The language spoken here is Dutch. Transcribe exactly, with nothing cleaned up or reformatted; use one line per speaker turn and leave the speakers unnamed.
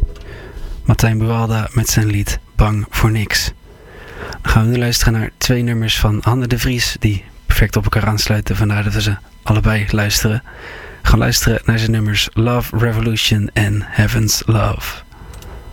Martijn Buwalda met zijn lied Bang voor Niks. Dan gaan we nu luisteren naar twee nummers van Hanne de Vries die perfect op elkaar aansluiten, vandaar dat we ze allebei luisteren. We gaan luisteren naar zijn nummers Love Revolution en Heaven's Love.